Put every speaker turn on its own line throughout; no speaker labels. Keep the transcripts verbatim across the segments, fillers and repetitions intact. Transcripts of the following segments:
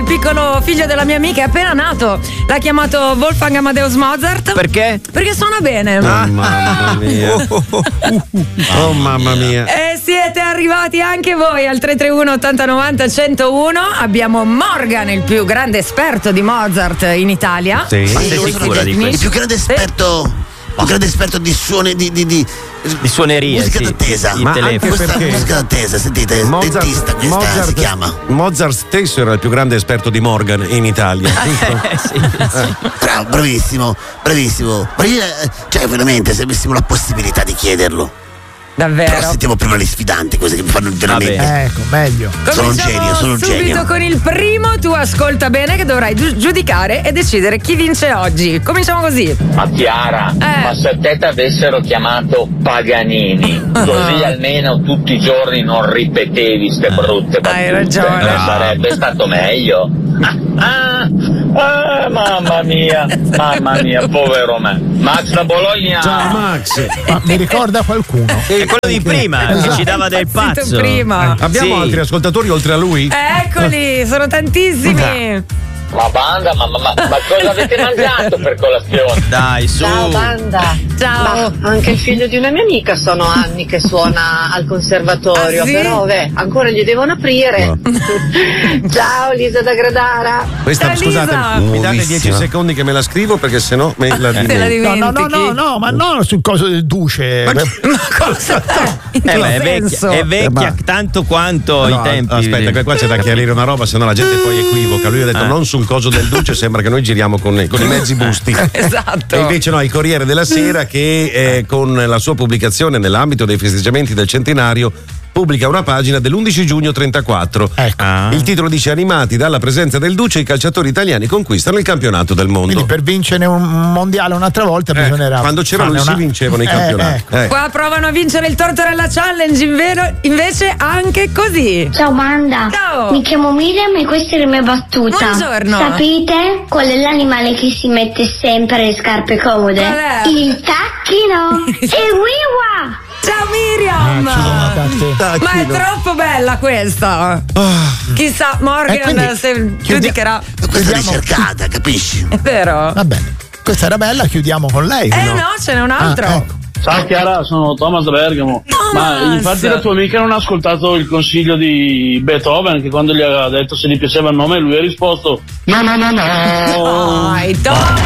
piccolo figlio della mia amica, è appena nato. L'ha chiamato Wolfgang Amadeus Mozart.
Perché?
Perché suona bene.
Oh, mamma mia. Oh mamma mia.
E siete arrivati anche voi al tre tre uno ottanta novanta centouno. Abbiamo Morgan, il più grande esperto di Mozart in Italia.
Sì.
Ma sei sicura di
Il
questo?
più grande esperto, il grande esperto di suoni di, di, di,
Di suonerie,
musica
sì.
d'attesa.
I
Ma
telefoni.
anche
Questa
perché
musica d'attesa, sentite, dentista, questa
Mozart,
si chiama.
Mozart stesso era il più grande esperto di Morgan in Italia, giusto?
Eh, sì, sì.
Bravo, bravissimo, bravissimo. Ma io, eh, cioè, veramente, se avessimo la possibilità di chiederlo. Però
Davvero.
sentiamo prima le sfidanti, queste che mi fanno veramente.
Vabbè.
Ecco, meglio.
Sono un
Cominciamo
genio, sono un
subito
genio.
con il primo. Tu ascolta bene che dovrai giu- giudicare e decidere chi vince oggi. Cominciamo così.
Ma Chiara,
Eh.
ma se te t'avessero chiamato Paganini, così almeno tutti i giorni non ripetevi ste brutte battute.
Hai ragione.
Non sarebbe stato meglio? Ah, ah, ah, mamma mia, mamma mia, povero me. Max da Bologna.
Ciao Max.
Ma mi ricorda qualcuno?
È quello di prima che ci dava del
Impazzito
pazzo.
prima.
Abbiamo
Sì.
altri ascoltatori oltre a lui?
Eccoli, sono tantissimi.
Ma banda, ma, ma, ma, ma cosa avete mangiato per colazione?
Dai, su.
Ciao banda.
Ciao.
Ma anche il figlio di una mia amica sono anni che suona al conservatorio,
Ah, sì?
però beh, ancora gli devono aprire. Ciao Lisa da Gradara.
Questa,
Ciao,
scusate,
Lisa.
mi date
Nuovissima.
dieci secondi che me la scrivo perché sennò me la
Te la
dimentico.
No, no, no,
dimentichi.
no, no, ma non sul coso del duce.
Ma cosa? In
Eh
che
beh, è vecchia,
senso?
è vecchia
Eh, ma-
tanto quanto
No,
i tempi.
aspetta, che qua c'è da chiarire una roba, se no la gente poi equivoca. Lui ha detto
Ah.
non su un coso del duce, sembra che noi giriamo con, con i mezzi busti.
Esatto.
E invece no, il Corriere della Sera che eh, con la sua pubblicazione nell'ambito dei festeggiamenti del centenario pubblica una pagina dell'undici giugno trentaquattro.
Ecco.
Ah.
Il titolo dice: animati dalla presenza del duce, i calciatori italiani conquistano il campionato del mondo.
Quindi per vincere un mondiale un'altra volta
Eh,
bisognerà.
quando c'era
farne
lui si
una-
vincevano i
Eh,
campionati.
ecco.
Eh.
Qua provano a vincere il Tortorella Challenge, invero- invece anche così.
Ciao banda,
Ciao.
mi chiamo Miriam e questa è la mia battuta.
Buongiorno.
Sapete qual è l'animale che si mette sempre le scarpe comode?
Qual è?
Il tacchino. E wiwa!
Ciao Miriam!
Accidenti.
Ma è troppo bella questa. Chissà, Morgan
E quindi
se
chiudi-
giudicherà.
Ma questa è
Vediamo-
ricercata, capisci?
È vero?
Va bene, questa era bella, chiudiamo con lei.
Eh no, ce n'è un altro.
Ah, ecco.
Ciao Chiara, sono Thomas da Bergamo.
Thomas!
Ma infatti la tua amica non ha ascoltato il consiglio di Beethoven, che quando gli ha detto se gli piaceva il nome lui ha risposto no no no no.
Dai, Thomas!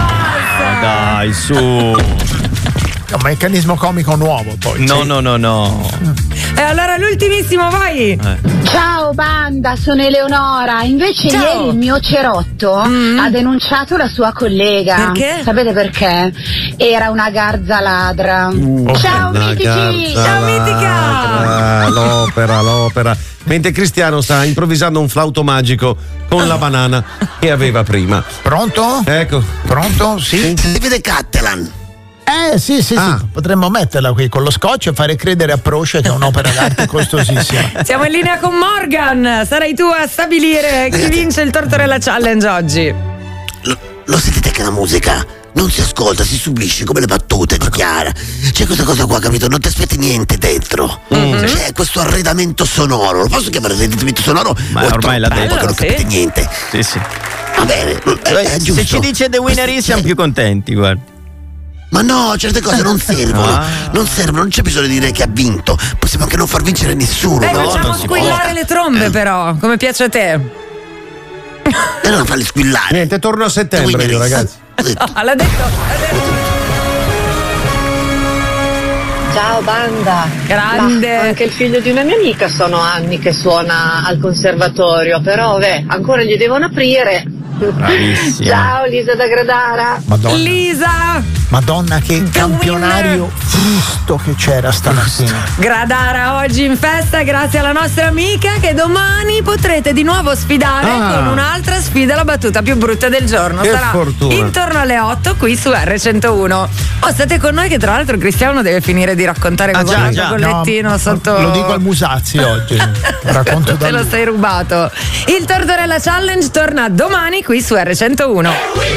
Dai, su.
È un meccanismo comico nuovo poi.
No,
sì.
no, no, no.
E allora l'ultimissimo, vai!
Ciao banda, sono Eleonora. Invece
Ciao.
ieri il mio cerotto
Mm.
ha denunciato la sua collega.
Perché?
Sapete perché? Era una garza ladra. Ciao
La
mitici!
garza
Ciao, Mitica!
ladra, l'opera, l'opera. Mentre Cristiano sta improvvisando un flauto magico con la banana che aveva prima.
Pronto?
Ecco.
Pronto? Sì.
Si vede Cattelan.
Eh sì, sì,
Ah.
sì. Potremmo metterla qui con lo scotch e fare credere a Proce che è un'opera d'arte costosissima.
Siamo in linea con Morgan. Sarai tu a stabilire chi vince il Tortorella Challenge oggi.
Lo, lo sentite che la musica non si ascolta, si subisce come le battute di Chiara. C'è questa cosa qua, capito? Non ti aspetti niente dentro. C'è questo arredamento sonoro. Lo posso chiamare arredamento sonoro?
Ma
O è
ormai l'ha
troppo
detto.
che non
Sì.
capite niente.
Sì, sì.
Va bene, è, è giusto.
Se ci dice The Winner is siamo più contenti, guarda.
Ma no, certe cose non servono.
Ah.
Non servono, non c'è bisogno di dire che ha vinto. Possiamo anche non far vincere nessuno.
Dai,
no?
facciamo
Non si può.
squillare le trombe, però, come piace a te.
E non farli squillare.
Niente, torno a settembre
Winner
io,
is.
ragazzi.
Ho detto.
Ah, l'ha detto, l'ha detto.
Ciao banda.
Grande.
Ma anche il figlio di una mia amica sono anni che suona al conservatorio, però beh, ancora gli devono aprire.
Bravissima.
Ciao Lisa da Gradara.
Madonna,
Lisa,
Madonna che campionario frusto che c'era stamattina.
Gradara oggi in festa grazie alla nostra amica che domani potrete di nuovo sfidare
Ah.
con un'altra sfida, la battuta più brutta del giorno.
Che
Sarà
fortuna.
intorno alle otto qui su R centouno. Oh, state con noi che tra l'altro Cristiano deve finire di raccontare
Ah,
cosa
già,
ha
già.
il bollettino
No,
sotto.
Lo dico al Musazzi oggi. Racconto da
Te lo
lui.
sei rubato. Il Tortorella Challenge torna domani qui su R centouno.